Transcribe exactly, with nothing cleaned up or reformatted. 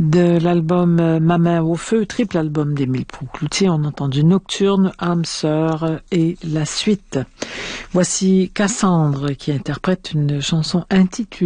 De l'album euh, Ma main au feu, triple album d'Émile Proucloutier, on a entendu Nocturne, âme sœur et la suite. Voici Cassandre qui interprète une chanson intitulée